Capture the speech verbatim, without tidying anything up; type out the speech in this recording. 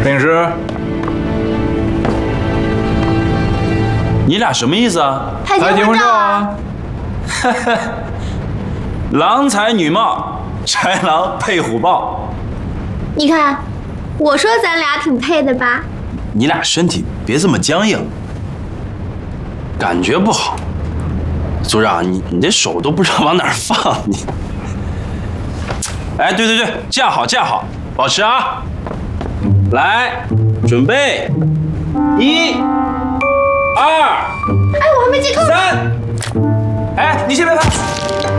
平时， 你俩什么意思啊？ 拍结婚照啊！ 哈哈，郎才女貌，豺狼配虎豹。 你看，我说咱俩挺配的吧？ 你俩身体别这么僵硬，感觉不好。组长，你你这手都不知道往哪儿放你。哎，对对对，架好架好，保持啊！来，准备，一、二， 哎，我还没接扣。 三。哎，你先别拍。